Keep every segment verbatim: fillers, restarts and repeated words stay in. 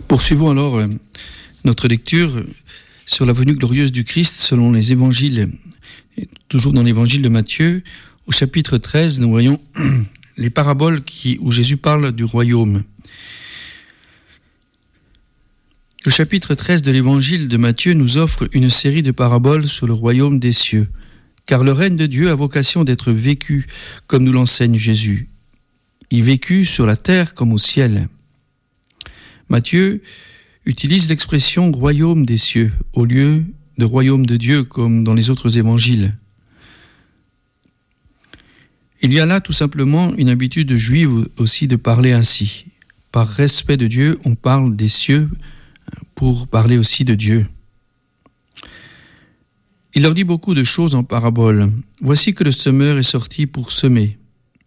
Poursuivons alors euh, notre lecture sur la venue glorieuse du Christ selon les évangiles, toujours dans l'évangile de Matthieu. Au chapitre treize, nous voyons les paraboles qui, où Jésus parle du royaume. Le chapitre treize de l'évangile de Matthieu nous offre une série de paraboles sur le royaume des cieux, car le règne de Dieu a vocation d'être vécu comme nous l'enseigne Jésus. Il vécut sur la terre comme au ciel. Matthieu utilise l'expression « royaume des cieux » au lieu de « royaume de Dieu » comme dans les autres évangiles. Il y a là tout simplement une habitude juive aussi de parler ainsi. Par respect de Dieu, on parle des cieux pour parler aussi de Dieu. Il leur dit beaucoup de choses en paraboles. Voici que le semeur est sorti pour semer.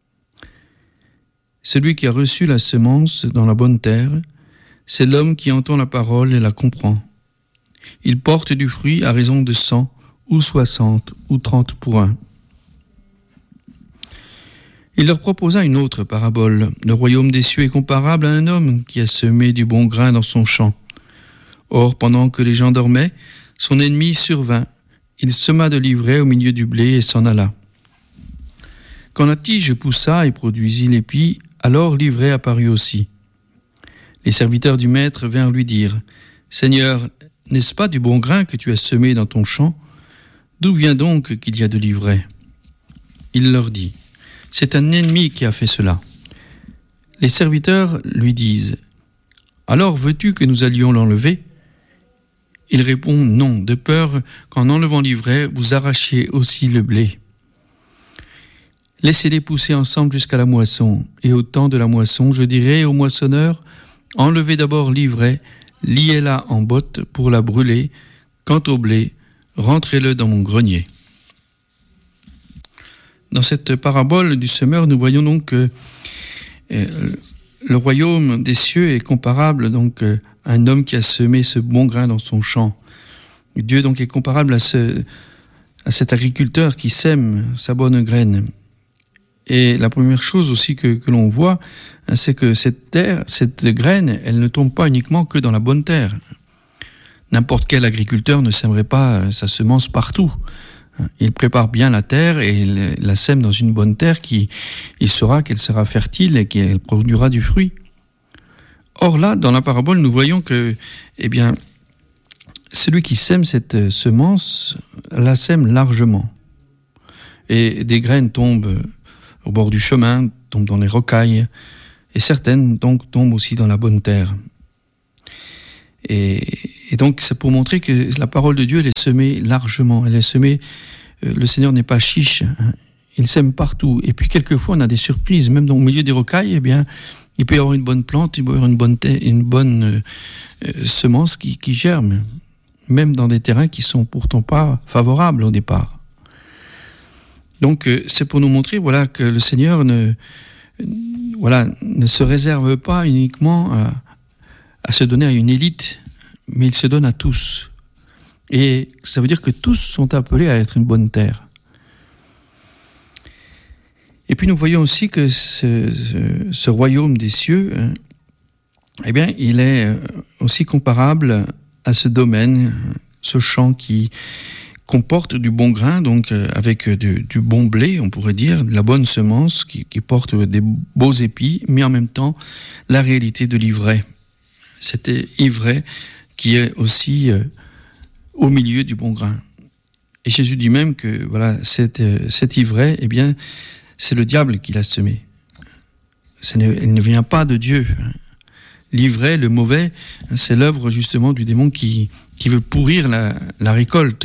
Celui qui a reçu la semence dans la bonne terre, c'est l'homme qui entend la parole et la comprend. Il porte du fruit à raison de cent, ou soixante, ou trente pour un. Il leur proposa une autre parabole. Le royaume des cieux est comparable à un homme qui a semé du bon grain dans son champ. Or, pendant que les gens dormaient, son ennemi survint. Il sema de l'ivraie au milieu du blé et s'en alla. Quand la tige poussa et produisit l'épi, alors l'ivraie apparut aussi. Les serviteurs du maître vinrent lui dire « Seigneur, n'est-ce pas du bon grain que tu as semé dans ton champ? D'où vient donc qu'il y a de l'ivraie ?» Il leur dit « C'est un ennemi qui a fait cela. » Les serviteurs lui disent « Alors veux-tu que nous allions l'enlever ?» Il répond « Non, de peur qu'en enlevant l'ivraie, vous arrachiez aussi le blé. » Laissez-les pousser ensemble jusqu'à la moisson, et au temps de la moisson, je dirai au moissonneur, enlevez d'abord l'ivraie, liez-la en botte pour la brûler, quant au blé, rentrez-le dans mon grenier. Dans cette parabole du semeur, nous voyons donc que euh, le royaume des cieux est comparable donc euh, à un homme qui a semé ce bon grain dans son champ. Dieu donc est comparable à, ce, à cet agriculteur qui sème sa bonne graine. Et la première chose aussi que, que l'on voit, c'est que cette terre, cette graine, elle ne tombe pas uniquement que dans la bonne terre. N'importe quel agriculteur ne sèmerait pas sa semence partout. Il prépare bien la terre et il la sème dans une bonne terre qui, il saura qu'elle sera fertile et qu'elle produira du fruit. Or là, dans la parabole, nous voyons que, eh bien, celui qui sème cette semence la sème largement. Et des graines tombent au bord du chemin, tombent dans les rocailles, et certaines donc tombent aussi dans la bonne terre. Et, et donc c'est pour montrer que la parole de Dieu, elle est semée largement, elle est semée, euh, le Seigneur n'est pas chiche, hein, il sème partout. Et puis quelquefois on a des surprises, même dans, au milieu des rocailles, eh bien, il peut y avoir une bonne plante, il peut y avoir une bonne, terre, une bonne euh, euh, semence qui, qui germe, même dans des terrains qui sont pourtant pas favorables au départ. Donc, c'est pour nous montrer, voilà, que le Seigneur ne, voilà, ne se réserve pas uniquement à, à se donner à une élite, mais il se donne à tous. Et ça veut dire que tous sont appelés à être une bonne terre. Et puis nous voyons aussi que ce, ce, ce royaume des cieux, hein, eh bien, il est aussi comparable à ce domaine, ce champ qui comporte du bon grain, donc euh, avec du, du bon blé, on pourrait dire, de la bonne semence qui, qui porte des beaux épis, mais en même temps la réalité de l'ivraie. Cette ivraie qui est aussi euh, au milieu du bon grain. Et Jésus dit même que voilà, cette, euh, cette ivraie, eh bien, c'est le diable qui l'a semée. Ce ne, elle ne vient pas de Dieu. L'ivraie, le mauvais, c'est l'œuvre justement du démon qui, qui veut pourrir la, la récolte.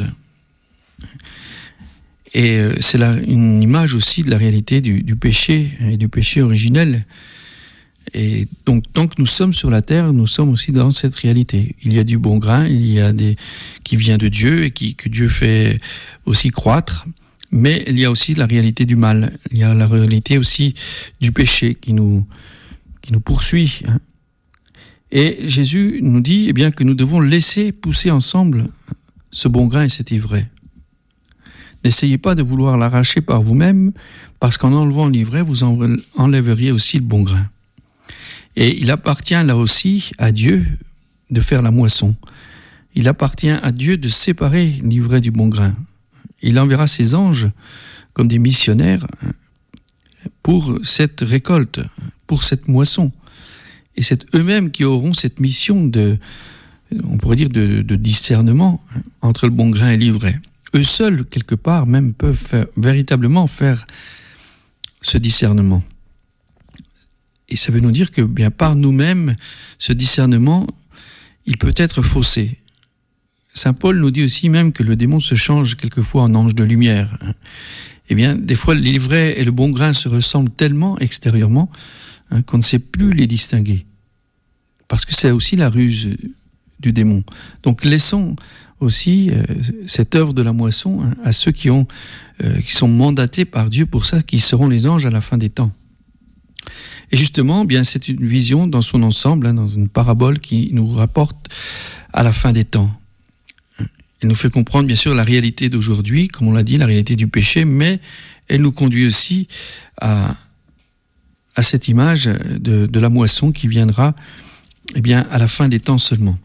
Et c'est là une image aussi de la réalité du, du péché et du péché originel. Et donc, tant que nous sommes sur la terre, nous sommes aussi dans cette réalité. Il y a du bon grain, il y a des qui vient de Dieu et qui, que Dieu fait aussi croître. Mais il y a aussi la réalité du mal. Il y a la réalité aussi du péché qui nous, qui nous poursuit. Et Jésus nous dit eh bien, que nous devons laisser pousser ensemble ce bon grain et cette ivraie. N'essayez pas de vouloir l'arracher par vous-même, parce qu'en enlevant l'ivraie, vous enlèveriez aussi le bon grain. Et il appartient là aussi à Dieu, de faire la moisson. Il appartient à Dieu de séparer l'ivraie du bon grain. Il enverra ses anges comme des missionnaires pour cette récolte, pour cette moisson. Et c'est eux-mêmes qui auront cette mission de, on pourrait dire, de, de discernement entre le bon grain et l'ivraie. Eux seuls, quelque part, même peuvent faire, véritablement faire ce discernement. Et ça veut nous dire que, bien, par nous-mêmes, ce discernement, il peut être faussé. Saint Paul nous dit aussi même que le démon se change quelquefois en ange de lumière. Eh bien, des fois, l'ivraie et le bon grain se ressemblent tellement extérieurement hein, qu'on ne sait plus les distinguer. Parce que c'est aussi la ruse du démon. Donc, laissons aussi euh, cette œuvre de la moisson hein, à ceux qui, ont, euh, qui sont mandatés par Dieu pour ça, qui seront les anges à la fin des temps. Et justement, bien, c'est une vision dans son ensemble, hein, dans une parabole qui nous rapporte à la fin des temps. Elle nous fait comprendre, bien sûr, la réalité d'aujourd'hui, comme on l'a dit, la réalité du péché, mais elle nous conduit aussi à, à cette image de, de la moisson qui viendra eh bien, à la fin des temps seulement.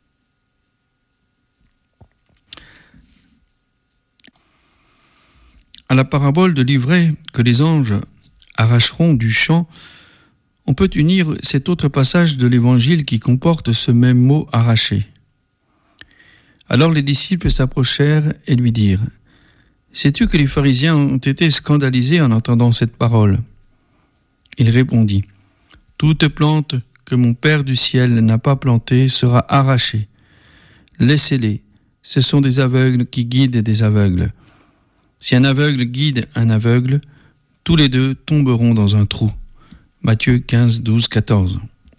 À la parabole de l'ivraie que les anges arracheront du champ, on peut unir cet autre passage de l'Évangile qui comporte ce même mot « arracher ». Alors les disciples s'approchèrent et lui dirent « Sais-tu que les pharisiens ont été scandalisés en entendant cette parole ?» Il répondit « Toute plante que mon Père du ciel n'a pas plantée sera arrachée. Laissez-les, ce sont des aveugles qui guident des aveugles. Si un aveugle guide un aveugle, tous les deux tomberont dans un trou. » Matthieu quinze, douze, quatorze.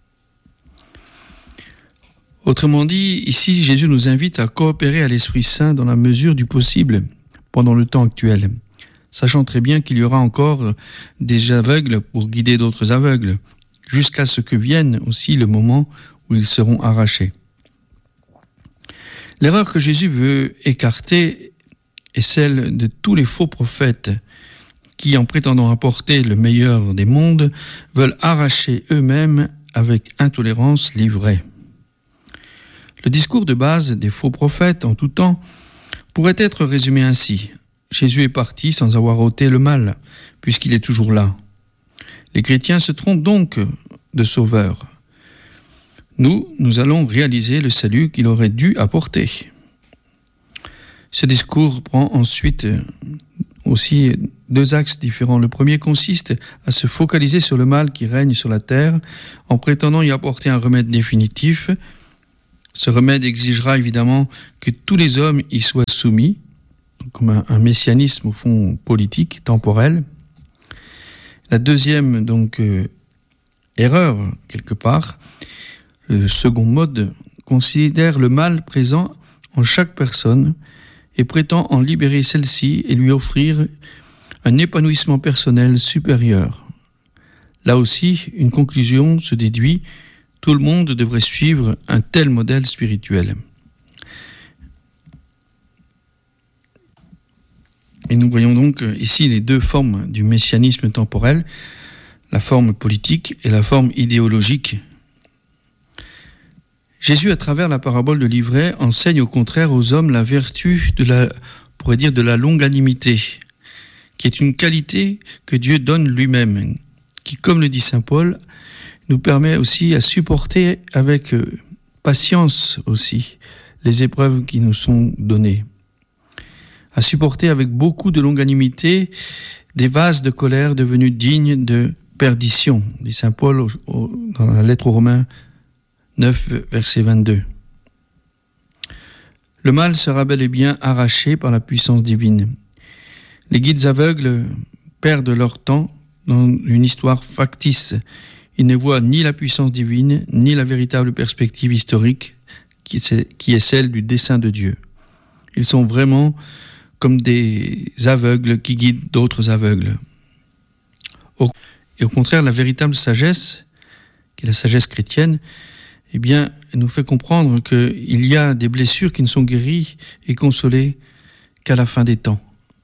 Autrement dit, ici, Jésus nous invite à coopérer à l'Esprit Saint dans la mesure du possible pendant le temps actuel, sachant très bien qu'il y aura encore des aveugles pour guider d'autres aveugles, jusqu'à ce que vienne aussi le moment où ils seront arrachés. L'erreur que Jésus veut écarter est celle de tous les faux prophètes qui, en prétendant apporter le meilleur des mondes, veulent arracher eux-mêmes avec intolérance l'ivraie. Le discours de base des faux prophètes en tout temps pourrait être résumé ainsi. Jésus est parti sans avoir ôté le mal, puisqu'il est toujours là. Les chrétiens se trompent donc de sauveur. Nous, nous allons réaliser le salut qu'il aurait dû apporter. Ce discours prend ensuite aussi deux axes différents. Le premier consiste à se focaliser sur le mal qui règne sur la terre, en prétendant y apporter un remède définitif. Ce remède exigera évidemment que tous les hommes y soient soumis, comme un, un messianisme au fond politique, temporel. La deuxième donc euh, erreur, quelque part, le second mode, considère le mal présent en chaque personne et prétend en libérer celle-ci et lui offrir un épanouissement personnel supérieur. Là aussi, une conclusion se déduit. Tout le monde devrait suivre un tel modèle spirituel. Et nous voyons donc ici les deux formes du messianisme temporel, la forme politique et la forme idéologique. Jésus, à travers la parabole de l'ivraie, enseigne au contraire aux hommes la vertu de la, on pourrait dire, de la longanimité, qui est une qualité que Dieu donne lui-même, qui, comme le dit saint Paul, nous permet aussi à supporter avec patience aussi les épreuves qui nous sont données. À supporter avec beaucoup de longanimité des vases de colère devenus dignes de perdition, dit saint Paul au, au, dans la lettre aux Romains neuf, verset vingt-deux. Le mal sera bel et bien arraché par la puissance divine. Les guides aveugles perdent leur temps dans une histoire factice. Ils ne voient ni la puissance divine, ni la véritable perspective historique qui est celle du dessein de Dieu. Ils sont vraiment comme des aveugles qui guident d'autres aveugles. Et au contraire, la véritable sagesse, qui est la sagesse chrétienne, eh bien, elle nous fait comprendre qu'il y a des blessures qui ne sont guéries et consolées qu'à la fin des temps.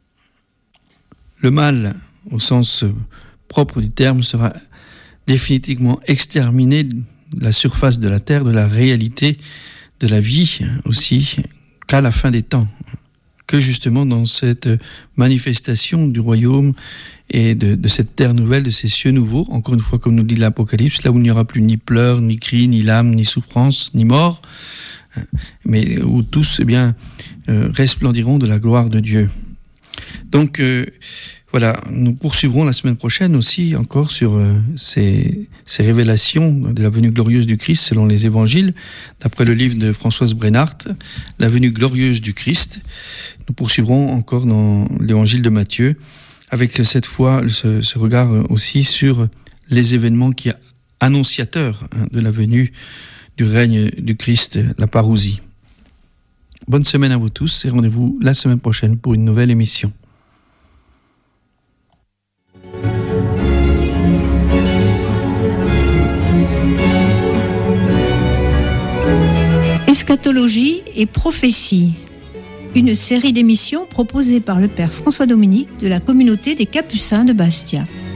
Le mal, au sens propre du terme, sera définitivement exterminé de la surface de la terre, de la réalité de la vie aussi, qu'à la fin des temps, que justement dans cette manifestation du royaume et de, de cette terre nouvelle, de ces cieux nouveaux, encore une fois comme nous dit l'Apocalypse, là où il n'y aura plus ni pleurs, ni cris, ni larmes, ni souffrance, ni mort, mais où tous eh bien, euh, resplendiront de la gloire de Dieu. Donc euh, voilà, nous poursuivrons la semaine prochaine aussi encore sur euh, ces, ces révélations de la venue glorieuse du Christ selon les évangiles, d'après le livre de Françoise Brennhardt, la venue glorieuse du Christ. Nous poursuivrons encore dans l'évangile de Matthieu, avec cette fois ce, ce regard aussi sur les événements qui annonciateurs hein, de la venue du règne du Christ, la parousie. Bonne semaine à vous tous et rendez-vous la semaine prochaine pour une nouvelle émission. Eschatologie et prophétie, une série d'émissions proposée par le Père François Dominique de la communauté des Capucins de Bastia.